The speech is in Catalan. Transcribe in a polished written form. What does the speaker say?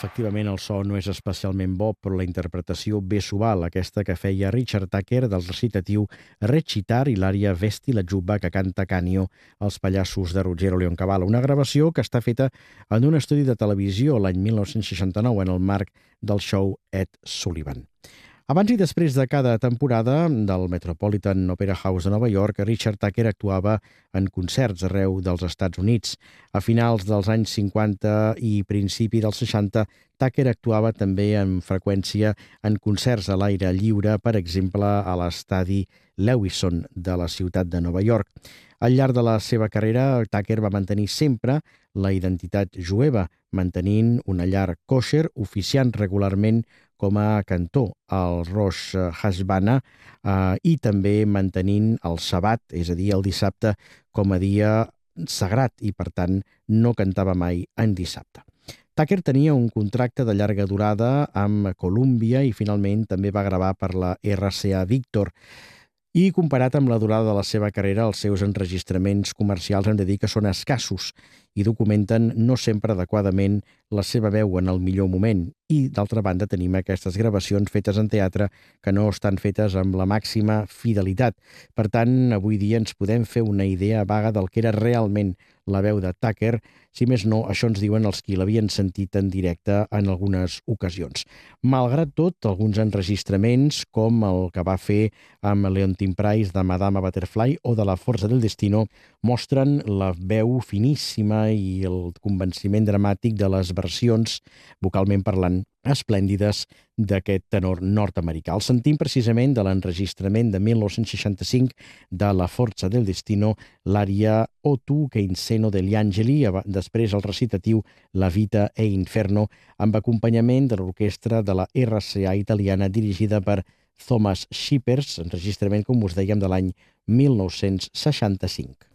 Efectivament, el so no és especialment bo, però la interpretació bé s'ho val, aquesta que feia Richard Tucker del recitatiu Recitar i l'ària Vesti la Giubba que canta Canio als pallassos de Ruggero Leoncavallo. Una gravació que està feta en un estudi de televisió l'any 1969 en el marc del show Ed Sullivan. Abans i després de cada temporada del Metropolitan Opera House de Nova York, Richard Tucker actuava en concerts arreu dels Estats Units. A finals dels anys 50 i principi dels 60, Tucker actuava també amb freqüència en concerts a l'aire lliure, per exemple, a l'estadi Lewisohn de la ciutat de Nova York. Al llarg de la seva carrera, Tucker va mantenir sempre la identitat jueva, mantenint una llar kosher, oficiant regularment com a cantor al Rosh Hashanah i també mantenint el Sabbat, és a dir, el dissabte, com a dia sagrat i, per tant, no cantava mai en dissabte. Tucker tenia un contracte de llarga durada amb Columbia i finalment també va gravar per la RCA Victor. I comparat amb la durada de la seva carrera, els seus enregistraments comercials hem de dir que són escassos i documenten no sempre adequadament la seva veu en el millor moment. I, d'altra banda, tenim aquestes gravacions fetes en teatre que no estan fetes amb la màxima fidelitat. Per tant, avui dia ens podem fer una idea vaga del que era realment la veu de Tucker. Si més no, això ens diuen els qui l'havien sentit en directe en algunes ocasions. Malgrat tot, alguns enregistraments, com el que va fer amb Leontyne Price de Madama Butterfly o de La Forza del Destino, mostren la veu finíssima i el convenciment dramàtic de les versions, vocalment parlant, esplèndides d'aquest tenor nord-americà. El sentim precisament de l'enregistrament de 1965 de La Forza del Destino, l'ària O tu che in seno degli angeli, després el recitatiu La vita e inferno, amb acompanyament de l'orquestra de la RCA italiana dirigida per Thomas Shippers, enregistrament, com us dèiem, de l'any 1965.